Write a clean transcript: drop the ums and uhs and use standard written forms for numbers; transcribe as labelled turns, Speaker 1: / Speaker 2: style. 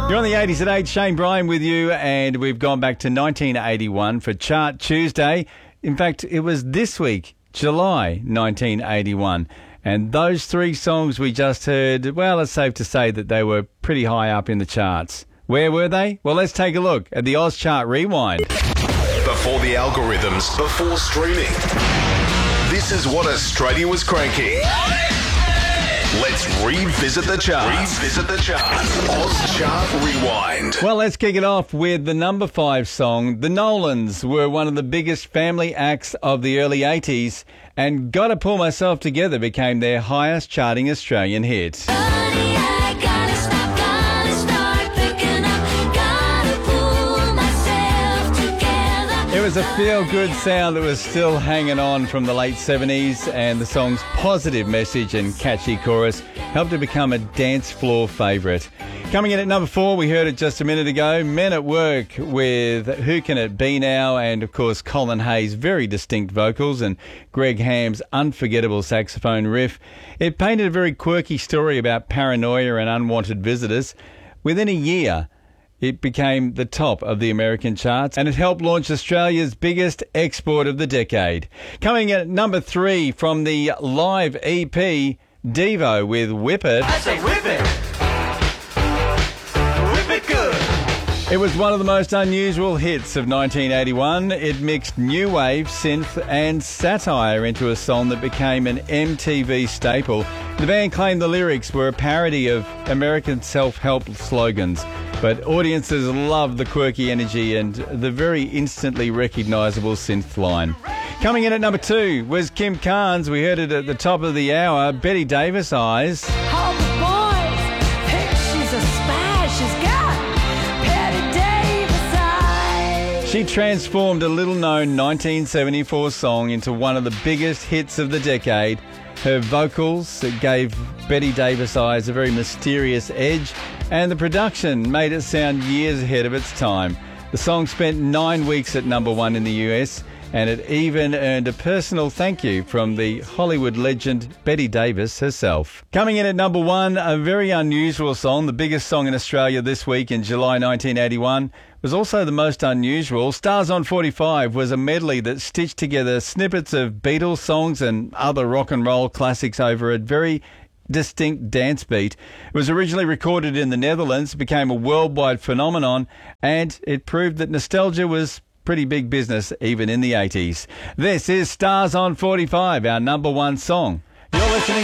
Speaker 1: You're on the 80s at 8, Shane Bryan with you, and we've gone back to 1981 for Chart Tuesday. In fact, it was this week, July 1981. And those three songs we just heard, well, it's safe to say that they were pretty high up in the charts. Where were they? Well, let's take a look at the Oz Chart Rewind.
Speaker 2: Before the algorithms, before streaming, this is what Australia was cranking. Let's revisit the charts. Oz Chart Rewind.
Speaker 1: Well, let's kick it off with the number 5 song. The Nolans were one of the biggest family acts of the early 80s, and Gotta Pull Myself Together became their highest charting Australian hit. It was a feel-good sound that was still hanging on from the late 70s, and the song's positive message and catchy chorus helped it become a dance floor favourite. Coming in at number 4, we heard it just a minute ago, Men at Work with Who Can It Be Now, and of course Colin Hayes' very distinct vocals and Greg Ham's unforgettable saxophone riff. It painted a very quirky story about paranoia and unwanted visitors. Within a year, it became the top of the American charts, and it helped launch Australia's biggest export of the decade. Coming in at number 3 from the live EP, Devo with Whip It.
Speaker 3: I say whip it. Whip it good.
Speaker 1: It was one of the most unusual hits of 1981. It mixed new wave, synth and satire into a song that became an MTV staple. The band claimed the lyrics were a parody of American self-help slogans, but audiences loved the quirky energy and the very instantly recognisable synth line. Coming in at number 2 was Kim Carnes. We heard it at the top of the hour, Betty Davis Eyes.
Speaker 4: All the boys think she's a spy. She's got Betty Davis eyes.
Speaker 1: She transformed a little-known 1974 song into one of the biggest hits of the decade. Her vocals gave Betty Davis Eyes a very mysterious edge, and the production made it sound years ahead of its time. The song spent 9 weeks at number 1 in the US, and it even earned a personal thank you from the Hollywood legend Betty Davis herself. Coming in at number 1, a very unusual song, the biggest song in Australia this week in July 1981, was also the most unusual. Stars on 45 was a medley that stitched together snippets of Beatles songs and other rock and roll classics over a very distinct dance beat. It was originally recorded in the Netherlands, became a worldwide phenomenon, and it proved that nostalgia was pretty big business even in the 80s. This is Stars on 45, our number 1 song. You're listening